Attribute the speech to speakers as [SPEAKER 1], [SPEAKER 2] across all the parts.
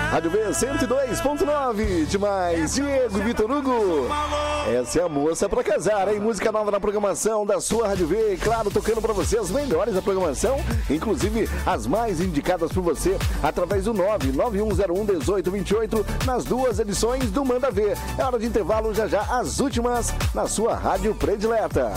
[SPEAKER 1] Rádio V 102.9. Demais, Diego Vitor Hugo. Essa é a moça pra casar, hein? Música nova na programação da sua Rádio V. E claro, tocando pra você as melhores da programação, inclusive as mais indicadas por você, através do 991011828, nas duas edições do Manda Ver. É hora de intervalo, já já as últimas na sua rádio predileta.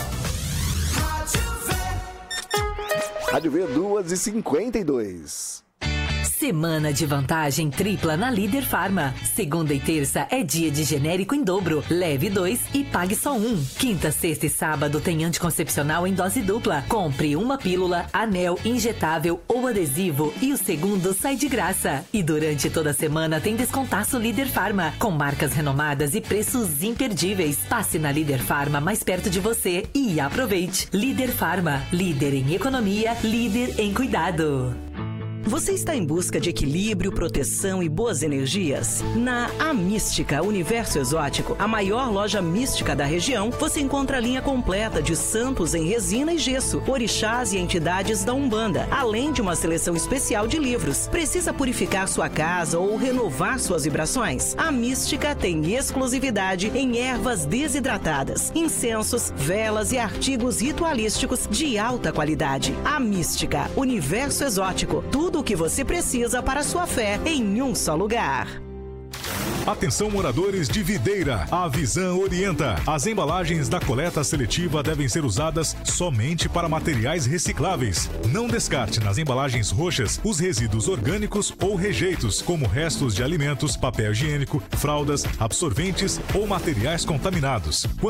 [SPEAKER 1] Rádio V 2h52.
[SPEAKER 2] Semana de vantagem tripla na Líder Farma. Segunda e terça é dia de genérico em dobro. Leve 2 e pague só 1. Quinta, sexta e sábado tem anticoncepcional em dose dupla. Compre uma pílula, anel, injetável ou adesivo e o segundo sai de graça. E durante toda a semana tem descontaço Líder Farma, com marcas renomadas e preços imperdíveis. Passe na Líder Farma mais perto de você e aproveite. Líder Farma, líder em economia, líder em cuidado.
[SPEAKER 3] Você está em busca de equilíbrio, proteção e boas energias? Na A Mística Universo Exótico, a maior loja mística da região, você encontra a linha completa de santos em resina e gesso, orixás e entidades da Umbanda, além de uma seleção especial de livros. Precisa purificar sua casa ou renovar suas vibrações? A Mística tem exclusividade em ervas desidratadas, incensos, velas e artigos ritualísticos de alta qualidade. A Mística Universo Exótico, tudo o que você precisa para a sua fé em um só lugar.
[SPEAKER 4] Atenção, moradores de Videira, a Visan orienta. As embalagens da coleta seletiva devem ser usadas somente para materiais recicláveis. Não descarte nas embalagens roxas os resíduos orgânicos ou rejeitos, como restos de alimentos, papel higiênico, fraldas, absorventes ou materiais contaminados.